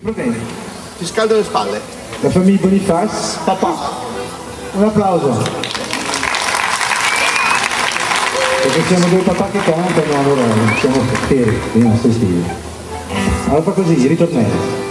problemi. Ti scaldo le spalle. La famiglia Boniface, papà. Un applauso. Perché siamo due papà che cantano, allora siamo festivi, i nostri stili. Allora fa così, ritornello.